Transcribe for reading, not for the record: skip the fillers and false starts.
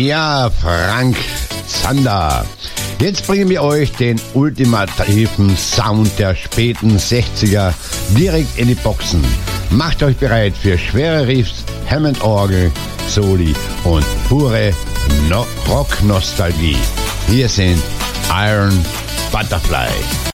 Ja, Frank Zander. Jetzt bringen wir euch den ultimativen Sound der späten 60er direkt in die Boxen. Macht euch bereit für schwere Riffs, Hammond-Orgel, Soli und pure Rock-Nostalgie. Hier sind Iron Butterfly.